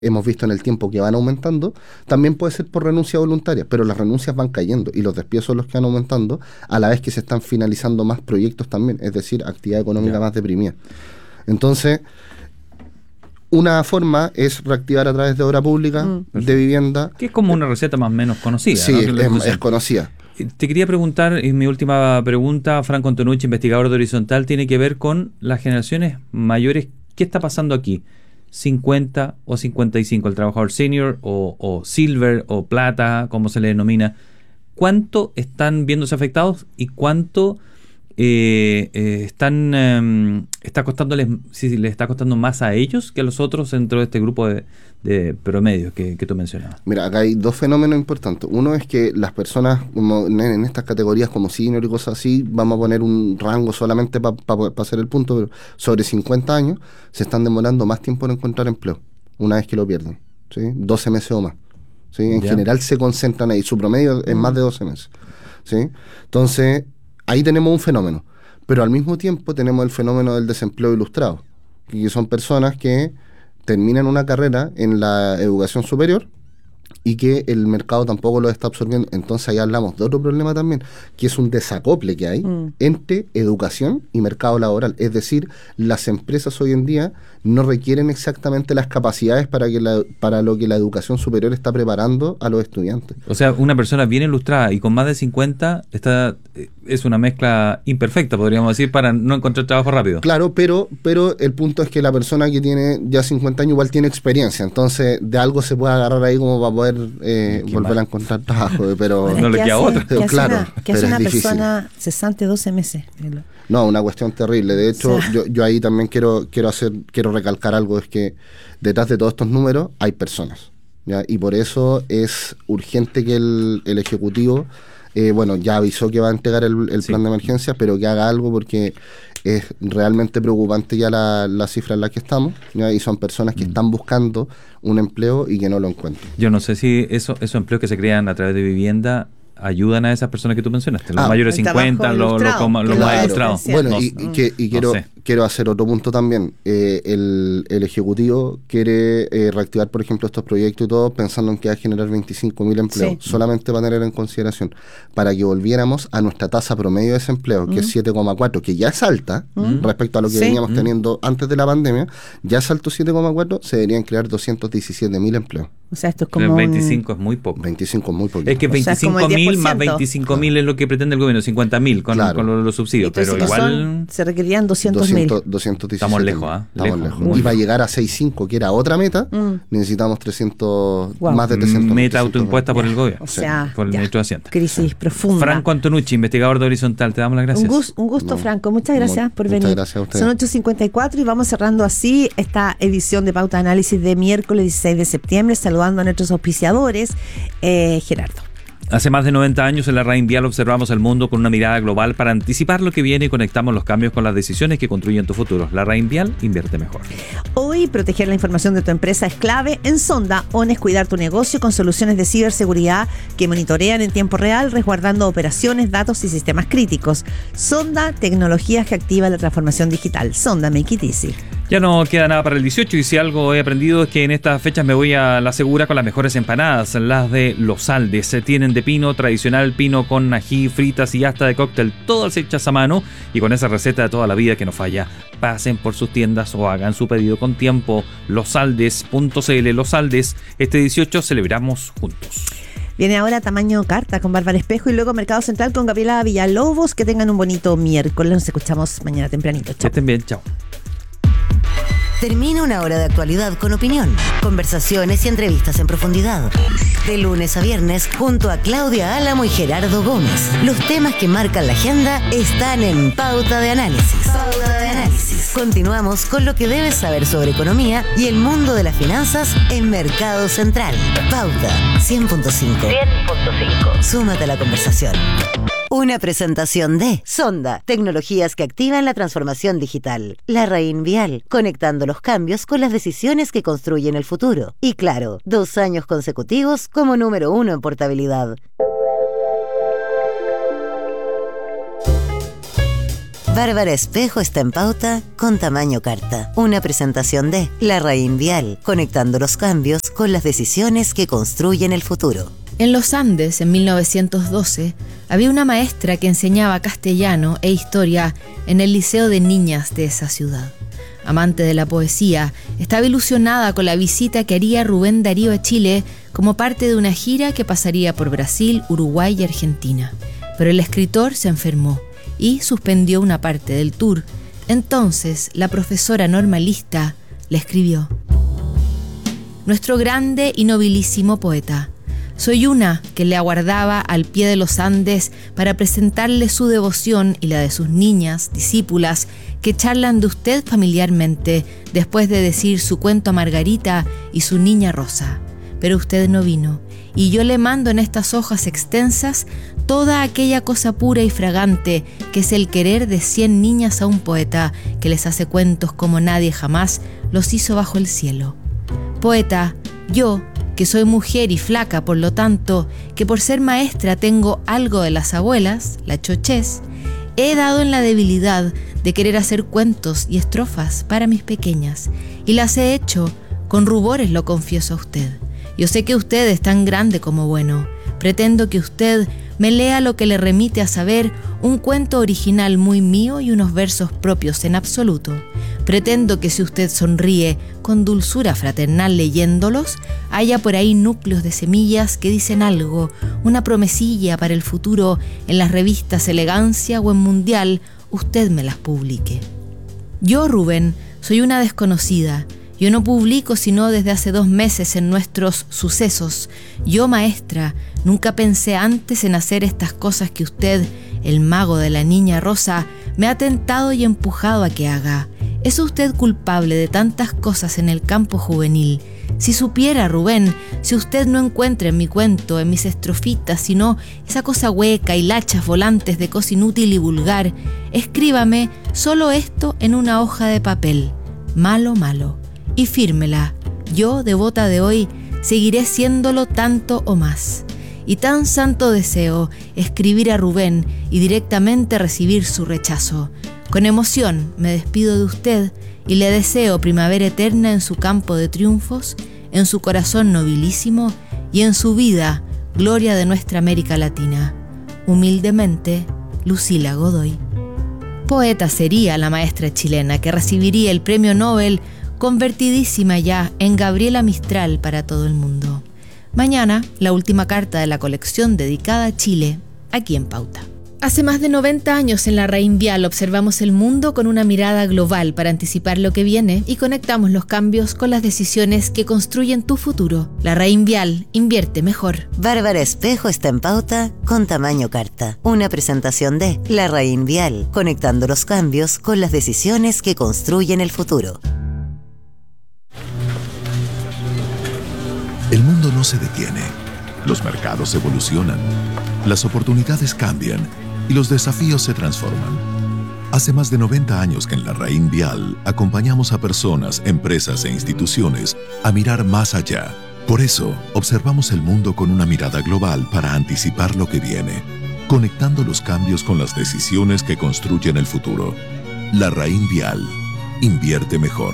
hemos visto en el tiempo que van aumentando, también puede ser por renuncia voluntaria, pero las renuncias van cayendo y los despidos son los que van aumentando a la vez que se están finalizando más proyectos también, es decir, actividad económica más deprimida. Entonces, una forma es reactivar a través de obra pública, de vivienda. Que es como una receta más o menos conocida. Sí, ¿no? es conocida. Te quería preguntar, y mi última pregunta, Franco Antonucci, investigador de Horizontal, tiene que ver con las generaciones mayores. ¿Qué está pasando aquí? 50 o 55, el trabajador senior o silver o plata, como se le denomina. ¿Cuánto están viéndose afectados y cuánto está costándoles, si les está costando más a ellos que a los otros dentro de este grupo de promedios que tú mencionabas? Mira, acá hay dos fenómenos importantes. Uno es que las personas como en estas categorías como senior y cosas así, vamos a poner un rango solamente para hacer el punto, pero sobre 50 años se están demorando más tiempo en encontrar empleo una vez que lo pierden, ¿sí? 12 meses o más, ¿sí? En general se concentran ahí, su promedio es más de 12 meses, ¿sí? Entonces ahí tenemos un fenómeno, pero al mismo tiempo tenemos el fenómeno del desempleo ilustrado, que son personas que terminan una carrera en la educación superior y que el mercado tampoco lo está absorbiendo. Entonces ahí hablamos de otro problema también, que es un desacople que hay entre educación y mercado laboral. Es decir, las empresas hoy en día no requieren exactamente las capacidades para lo que la educación superior está preparando a los estudiantes. O sea, una persona bien ilustrada y con más de 50 es una mezcla imperfecta, podríamos decir, para no encontrar trabajo rápido. Claro, pero el punto es que la persona que tiene ya 50 años igual tiene experiencia, entonces de algo se puede agarrar ahí como para poder volver a encontrar trabajo, pero no le queda otra. Claro, ¿qué hace una persona cesante 12 meses? No, una cuestión terrible. De hecho, yo ahí también quiero recalcar algo, es que detrás de todos estos números hay personas, ¿ya? Y por eso es urgente que el Ejecutivo, ya avisó que va a entregar el plan de emergencia, pero que haga algo porque es realmente preocupante ya la cifra en la que estamos, ¿ya? Y son personas que están buscando un empleo y que no lo encuentran. Yo no sé si esos empleos que se crean a través de vivienda ayudan a esas personas que tú mencionaste, los mayores de 50, los más ilustrados. Bueno, quiero hacer otro punto también. El Ejecutivo quiere reactivar, por ejemplo, estos proyectos y todo, pensando en que va a generar 25.000 empleos, solamente para tener en consideración, para que volviéramos a nuestra tasa promedio de desempleo, que es 7,4, que ya es alta respecto a lo que veníamos teniendo antes de la pandemia, ya es alto 7,4, se deberían crear 217.000 empleos. O sea, esto es como 25 es muy poco. 25 es muy poco. Es que 25.000 más 25.000 es lo que pretende el gobierno, 50.000 con los subsidios, entonces, pero igual se requerían 200.000. 217. Estamos lejos, Estamos lejos. Y para llegar a 6.5, que era otra meta, necesitamos 300, más de 300. Meta autoimpuesta por el gobierno, o sea, por el ministro de Hacienda. Crisis profunda. Franco Antonucci, investigador de Horizontal, te damos las gracias. Un gusto, Franco. Muchas gracias por venir. Muchas gracias a ustedes. Son 8:54 y vamos cerrando así esta edición de Pauta de Análisis de miércoles 16 de septiembre, saludando a nuestros auspiciadores. Gerardo. Hace más de 90 años en la RAIN Vial observamos el mundo con una mirada global para anticipar lo que viene y conectamos los cambios con las decisiones que construyen tu futuro. La RAIN Vial invierte mejor. Hoy, proteger la información de tu empresa es clave. En Sonda, ON es cuidar tu negocio con soluciones de ciberseguridad que monitorean en tiempo real, resguardando operaciones, datos y sistemas críticos. Sonda, tecnologías que activan la transformación digital. Sonda, make it easy. Ya no queda nada para el 18 y si algo he aprendido es que en estas fechas me voy a la segura con las mejores empanadas, las de Los Aldes. Se tienen de pino, tradicional pino con ají, fritas y hasta de cóctel, todas hechas a mano y con esa receta de toda la vida que no falla. Pasen por sus tiendas o hagan su pedido con tiempo. Losaldes.cl. Los Aldes, este 18 celebramos juntos. Viene ahora Tamaño Carta con Bárbara Espejo y luego Mercado Central con Gabriela Villalobos. Que tengan un bonito miércoles. Nos escuchamos mañana tempranito. Chao. Que estén bien, chao. Termina una hora de actualidad con opinión, conversaciones y entrevistas en profundidad. De lunes a viernes, junto a Claudia Álamo y Gerardo Gómez. Los temas que marcan la agenda están en Pauta de Análisis. Pauta de Análisis. Continuamos con lo que debes saber sobre economía y el mundo de las finanzas en Mercado Central. Pauta 100.5. 100.5. Súmate a la conversación. Una presentación de Sonda, tecnologías que activan la transformación digital. La RAIN Vial, conectando los cambios con las decisiones que construyen el futuro. Y claro, 2 años consecutivos como número 1 en portabilidad. Bárbara Espejo está en pauta con tamaño carta. Una presentación de Larraín Vial, conectando los cambios con las decisiones que construyen el futuro. En los Andes, en 1912, había una maestra que enseñaba castellano e historia en el Liceo de Niñas de esa ciudad. Amante de la poesía, estaba ilusionada con la visita que haría Rubén Darío a Chile como parte de una gira que pasaría por Brasil, Uruguay y Argentina. Pero el escritor se enfermó y suspendió una parte del tour. Entonces, la profesora normalista le escribió: «Nuestro grande y nobilísimo poeta, soy una que le aguardaba al pie de los Andes para presentarle su devoción y la de sus niñas, discípulas, que charlan de usted familiarmente después de decir su cuento a Margarita y su niña Rosa. Pero usted no vino, y yo le mando en estas hojas extensas toda aquella cosa pura y fragante que es el querer de 100 niñas a un poeta que les hace cuentos como nadie jamás los hizo bajo el cielo. Poeta, yo, que soy mujer y flaca, por lo tanto, que por ser maestra tengo algo de las abuelas, la chochez, he dado en la debilidad de querer hacer cuentos y estrofas para mis pequeñas, y las he hecho con rubores, lo confieso a usted. Yo sé que usted es tan grande como bueno. Pretendo que usted me lea lo que le remite a saber un cuento original muy mío y unos versos propios en absoluto. Pretendo que si usted sonríe con dulzura fraternal leyéndolos, haya por ahí núcleos de semillas que dicen algo, una promesilla para el futuro en las revistas Elegancia o en Mundial, usted me las publique. Yo, Rubén, soy una desconocida. Yo no publico sino desde hace 2 meses en nuestros sucesos. Yo, maestra, nunca pensé antes en hacer estas cosas que usted, el mago de la niña Rosa, me ha tentado y empujado a que haga. ¿Es usted culpable de tantas cosas en el campo juvenil? Si supiera, Rubén, si usted no encuentra en mi cuento, en mis estrofitas, sino esa cosa hueca y lachas volantes de cosa inútil y vulgar, escríbame solo esto en una hoja de papel. Malo, malo. Y fírmela. Yo, devota de hoy, seguiré siéndolo tanto o más. Y tan santo deseo escribir a Rubén y directamente recibir su rechazo. Con emoción me despido de usted y le deseo primavera eterna en su campo de triunfos, en su corazón nobilísimo y en su vida, gloria de nuestra América Latina. Humildemente, Lucila Godoy». Poeta sería la maestra chilena que recibiría el premio Nobel, convertidísima ya en Gabriela Mistral para todo el mundo. Mañana, la última carta de la colección dedicada a Chile, aquí en Pauta. Hace más de 90 años en Larraín Vial observamos el mundo con una mirada global para anticipar lo que viene y conectamos los cambios con las decisiones que construyen tu futuro. Larraín Vial, invierte mejor. Bárbara Espejo está en pauta con tamaño carta. Una presentación de Larraín Vial, conectando los cambios con las decisiones que construyen el futuro. El mundo no se detiene. Los mercados evolucionan. Las oportunidades cambian y los desafíos se transforman. Hace más de 90 años que en Larraín Vial acompañamos a personas, empresas e instituciones a mirar más allá. Por eso, observamos el mundo con una mirada global para anticipar lo que viene, conectando los cambios con las decisiones que construyen el futuro. Larraín Vial. Invierte mejor.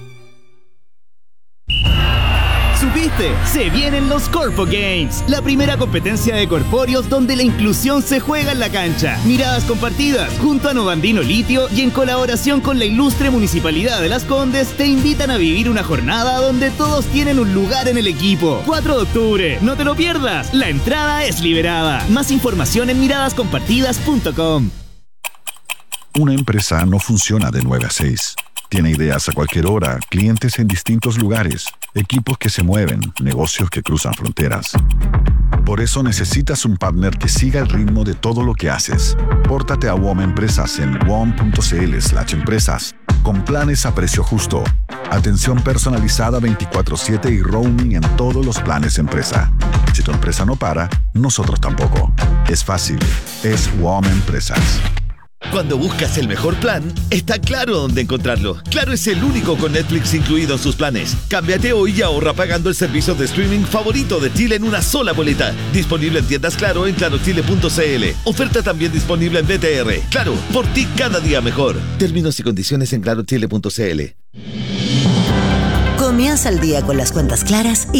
¿Supiste? Se vienen los Corpo Games, la primera competencia de corpóreos donde la inclusión se juega en la cancha. Miradas compartidas junto a Novandino Litio y en colaboración con la ilustre Municipalidad de Las Condes te invitan a vivir una jornada donde todos tienen un lugar en el equipo. 4 de octubre, no te lo pierdas, la entrada es liberada. Más información en miradascompartidas.com. Una empresa no funciona de 9 a 6. Tiene ideas a cualquier hora, clientes en distintos lugares, equipos que se mueven, negocios que cruzan fronteras. Por eso necesitas un partner que siga el ritmo de todo lo que haces. Pórtate a WOM Empresas en wom.cl/empresas, con planes a precio justo, atención personalizada 24/7 y roaming en todos los planes empresa. Si tu empresa no para, nosotros tampoco. Es fácil, es WOM Empresas. Cuando buscas el mejor plan, está Claro dónde encontrarlo. Claro es el único con Netflix incluido en sus planes. Cámbiate hoy y ahorra pagando el servicio de streaming favorito de Chile en una sola boleta. Disponible en tiendas Claro en clarochile.cl. Oferta también disponible en BTR. Claro, por ti cada día mejor. Términos y condiciones en clarochile.cl. Comienza el día con las cuentas claras y